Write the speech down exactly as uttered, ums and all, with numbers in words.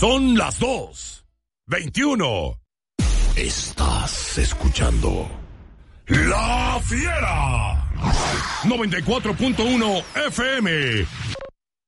Son las dos veintiuno. Estás escuchando La Fiera noventa y cuatro punto uno F M